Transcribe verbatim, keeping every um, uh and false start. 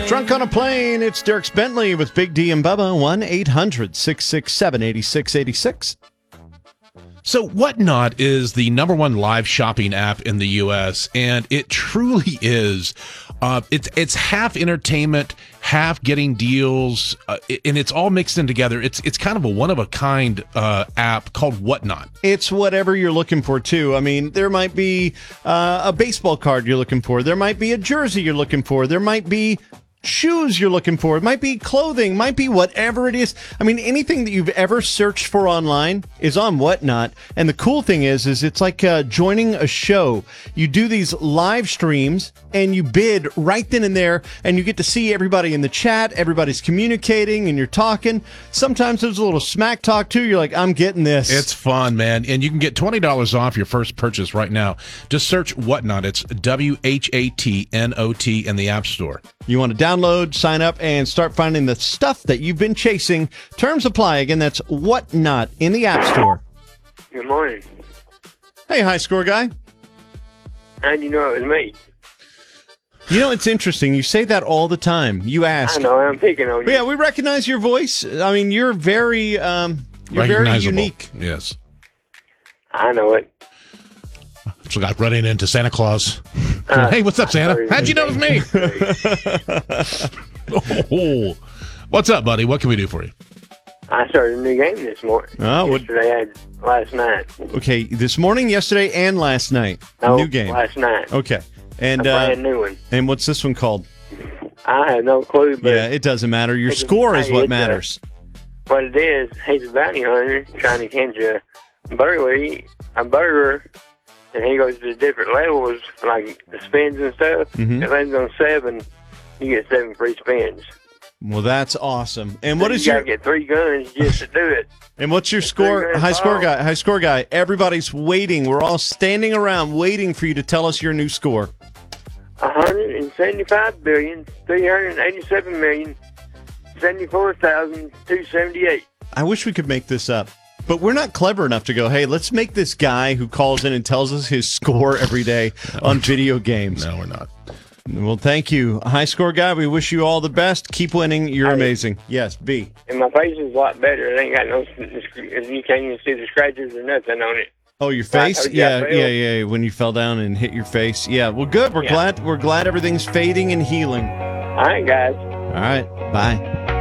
Drunk on a Plane, it's Dierks Bentley with Big D and Bubba, one eight hundred six six seven eight six eight six. So Whatnot is the number one live shopping app in the U S, and it truly is. Uh, it's it's half entertainment, half getting deals, uh, and it's all mixed in together. It's it's kind of a one-of-a-kind uh, app called Whatnot. It's whatever you're looking for, too. I mean, there might be uh, a baseball card you're looking for. There might be a jersey you're looking for. There might be shoes you're looking for. It might be clothing, might be whatever it is. I mean, anything that you've ever searched for online is on Whatnot. And the cool thing is, is it's like uh, joining a show. You do these live streams and you bid right then and there, and you get to see everybody in the chat. Everybody's communicating and you're talking. Sometimes there's a little smack talk too. You're like, I'm getting this. It's fun, man. And you can get twenty dollars off your first purchase right now. Just search Whatnot. It's W H A T N O T in the App Store. You want to download, sign up, and start finding the stuff that you've been chasing. Terms apply. Again, that's Whatnot in the App Store. Good morning. Hey, high score guy. How'd you know it was me? You know, it's interesting. You say that all the time. You ask. I know, I'm picking on But you. yeah, we recognize your voice. I mean, you're very, um, you're very Recognizable. unique. Yes. I know it. It's like running into Santa Claus. Uh, Hey, what's up, Santa? How'd you know it was me? Oh, what's up, buddy? What can we do for you? I started a new game this morning. Oh, what- Yesterday, I had last night. Okay, this morning, yesterday, and last night. No, New game. last night. Okay. And a uh, brand new one. and what's this one called? I have no clue, but Yeah, it doesn't matter. Your It's a- score is hey, what it's a- matters. what it is, he's a bounty hunter trying to catch a burglary, a burglar, and he goes to different levels, like the spins and stuff. Mhm. If it lands on seven, you get seven free spins. Well, that's awesome. And So what is you your gotta get three guns just to do it. and what's your score? grand High score final. guy. High score guy. Everybody's waiting. We're all standing around waiting for you to tell us your new score. One hundred seventy-five billion, three hundred eighty-seven million, seventy-four thousand, two hundred seventy-eight. I wish we could make this up, but we're not clever enough to go, hey, let's make this guy who calls in and tells us his score every day on video games. No, we're not. Well, thank you. High score guy, we wish you all the best. Keep winning. You're Hey. amazing. Yes, B. And my face is a lot better. It ain't got no, you can't even see the scratches or nothing on it. Oh, your face? Oh, yeah, Yeah, fail. yeah, yeah. When you fell down and hit your face. Yeah. Well, good. We're Yeah. glad. We're glad everything's fading and healing. All right, guys. All right. Bye.